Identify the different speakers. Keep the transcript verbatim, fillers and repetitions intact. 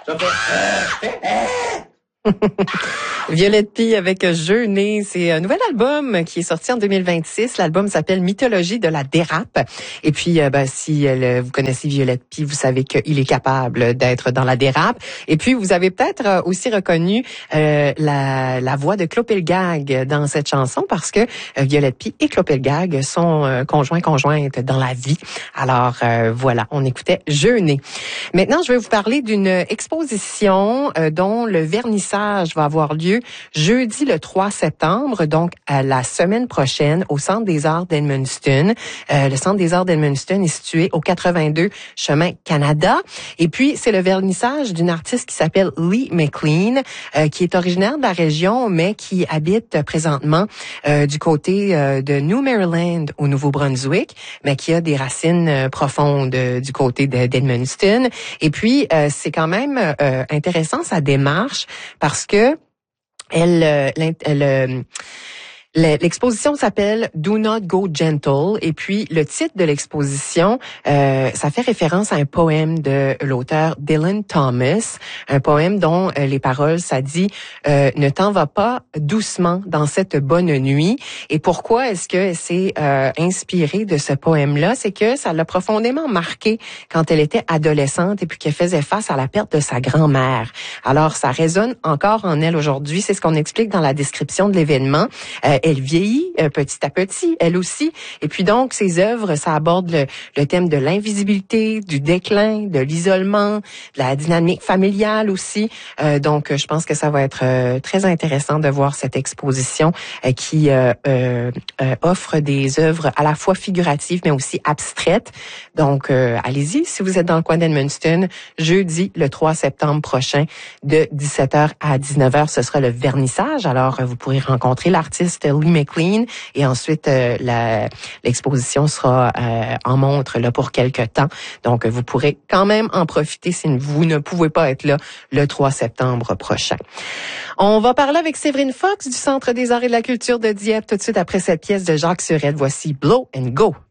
Speaker 1: Ça fait...
Speaker 2: Violette Pie avec Jeûner, c'est un nouvel album qui est sorti en deux mille vingt-six. L'album s'appelle Mythologie de la dérape. Et puis, euh, ben, si euh, vous connaissez Violette Pie, vous savez qu'il est capable d'être dans la dérape. Et puis, vous avez peut-être aussi reconnu euh, la, la voix de Clopelgag dans cette chanson parce que euh, Violette Pie et Clopelgag sont euh, conjoints conjointes dans la vie. Alors, euh, voilà, on écoutait Jeûner. Maintenant, je vais vous parler d'une exposition euh, dont le vernissage va avoir lieu jeudi le trois septembre, donc à la semaine prochaine au Centre des Arts d'Edmundston. Euh, le Centre des Arts d'Edmundston est situé au quatre-vingt-deux chemin Canada. Et puis, c'est le vernissage d'une artiste qui s'appelle Lee McLean, euh, qui est originaire de la région, mais qui habite présentement euh, du côté euh, de New Maryland au Nouveau-Brunswick, mais qui a des racines euh, profondes euh, du côté de, d'Edmundston. Et puis, euh, c'est quand même euh, intéressant sa démarche parce que Elle, euh, elle, euh, l'exposition s'appelle Do Not Go Gentle et puis le titre de l'exposition, euh, ça fait référence à un poème de l'auteur Dylan Thomas, un poème dont euh, les paroles, ça dit euh, « Ne t'en va pas doucement dans cette bonne nuit ». Et pourquoi est-ce que c'est euh, inspiré de ce poème-là? C'est que ça l'a profondément marqué quand elle était adolescente et puis qu'elle faisait face à la perte de sa grand-mère. Alors, ça résonne encore en elle aujourd'hui. C'est ce qu'on explique dans la description de l'événement. Euh, Elle vieillit euh, petit à petit, elle aussi. Et puis donc, ses œuvres, ça aborde le, le thème de l'invisibilité, du déclin, de l'isolement, de la dynamique familiale aussi. Euh, donc, je pense que ça va être euh, très intéressant de voir cette exposition euh, qui euh, euh, euh, offre des œuvres à la fois figuratives, mais aussi abstraites. Donc, euh, allez-y, si vous êtes dans le coin d'Edmundston, jeudi, le trois septembre prochain, de dix-sept heures à dix-neuf heures, ce sera le vernissage. Alors, vous pourrez rencontrer l'artiste Lee McLean et ensuite euh, la, l'exposition sera euh, en montre là pour quelques temps. Donc vous pourrez quand même en profiter si vous ne pouvez pas être là le trois septembre prochain. On va parler avec Séverine Fox du Centre des Arts et de la Culture de Dieppe tout de suite après cette pièce de Jacques Surette. Voici Blow and Go.